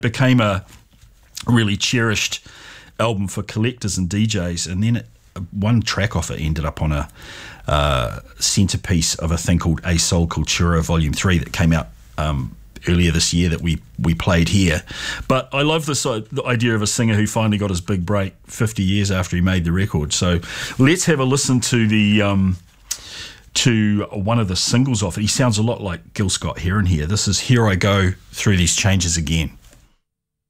became a really cherished album for collectors and DJs, and then one track off it ended up on a centerpiece of a thing called A Soul Cultura Volume 3 that came out earlier this year that we played here. But I love the idea of a singer who finally got his big break 50 years after he made the record. So let's have a listen to the to one of the singles off it. He sounds a lot like Gil Scott-Heron here. This is Here I Go Through These Changes Again.